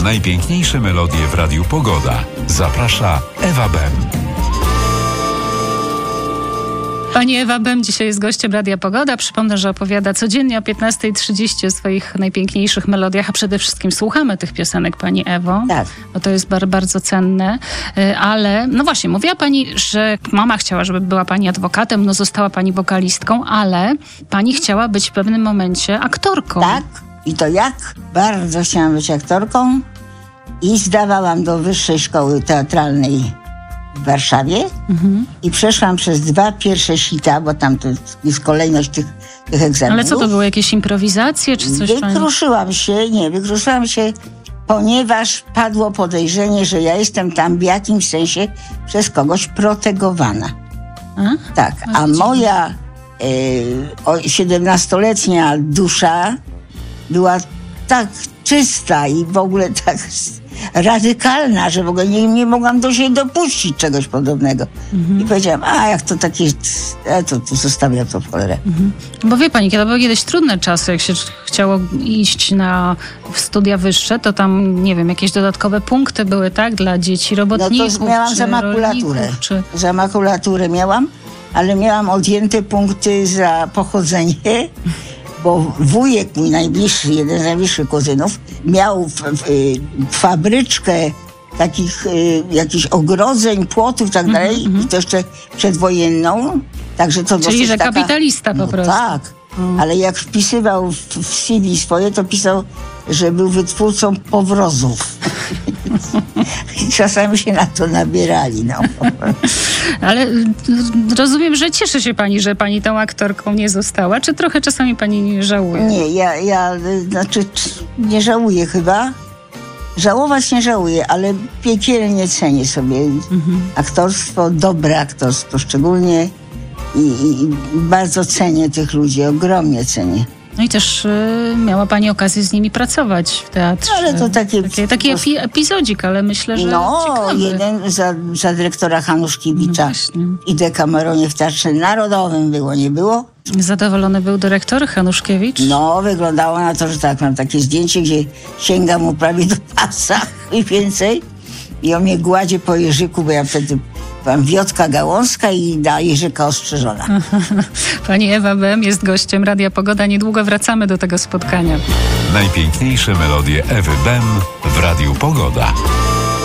Najpiękniejsze melodie w Radiu Pogoda. Zaprasza Ewa Bem. Pani Ewa Bem dzisiaj jest gościem Radia Pogoda. Przypomnę, że opowiada codziennie o 15:30 o swoich najpiękniejszych melodiach, a przede wszystkim słuchamy tych piosenek, Pani Ewo. Tak. Bo to jest bardzo cenne. Ale, no właśnie, mówiła Pani, że mama chciała, żeby była Pani adwokatem, no została Pani wokalistką, ale Pani chciała być w pewnym momencie aktorką. Tak. I to jak? Bardzo chciałam być aktorką i zdawałam do Wyższej Szkoły Teatralnej w Warszawie i przeszłam przez 2 pierwsze sita, bo tam to jest kolejność tych egzaminów. Ale co to było? Jakieś improwizacje czy coś? Wykruszyłam się, ponieważ padło podejrzenie, że ja jestem tam w jakimś sensie przez kogoś protegowana. Tak, a moja 17-letnia dusza była tak czysta i w ogóle tak radykalna, że w ogóle nie mogłam do siebie dopuścić czegoś podobnego. I powiedziałam, jak to takie, to zostawiam to w cholerę. Bo wie Pani, kiedy były kiedyś trudne czasy, jak się chciało iść w studia wyższe, to tam, nie wiem, jakieś dodatkowe punkty były, tak? Dla dzieci robotników, no to miałam za makulaturę. Za makulaturę miałam, ale miałam odjęte punkty za pochodzenie, bo wujek mój najbliższy, jeden z najbliższych kuzynów, miał fabryczkę takich jakichś ogrodzeń, płotów i tak dalej, i to jeszcze przedwojenną. Także to czyli, że kapitalista po prostu. Tak, ale jak wpisywał w CV swoje, to pisał, że był wytwórcą powrozów. I czasami się na to nabierali, no. Ale rozumiem, że cieszy się Pani, że Pani tą aktorką nie została, czy trochę czasami Pani żałuje? Nie, ja nie żałuję chyba. Żałować nie żałuję, ale piekielnie cenię sobie aktorstwo, dobre aktorstwo szczególnie i bardzo cenię tych ludzi, ogromnie cenię. No i też miała Pani okazję z nimi pracować w teatrze. Ale to taki epizodzik, ale myślę, że ciekawy. Jeden za dyrektora Hanuszkiewicza i Dekameronie w Teatrze Narodowym było, nie było? Zadowolony był dyrektor Hanuszkiewicz? No, wyglądało na to, że tak, mam takie zdjęcie, gdzie sięga mu prawie do pasa i więcej. I on mnie gładzie po jeżyku, bo ja wtedy byłam Wiotka Gałązka i da Jerzyka ostrzeżona. Pani Ewa Bem jest gościem Radia Pogoda. Niedługo wracamy do tego spotkania. Najpiękniejsze melodie Ewy Bem w Radiu Pogoda.